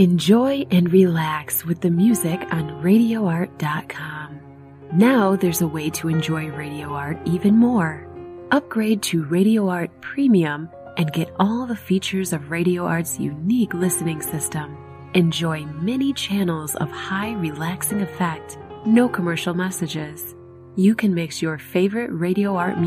Enjoy and relax with the music on RadioArt.com. Now there's a way to enjoy Radio Art even more. Upgrade to Radio Art Premium and get all the features of Radio Art's unique listening system. Enjoy many channels of high relaxing effect, no commercial messages. You can mix your favorite Radio Art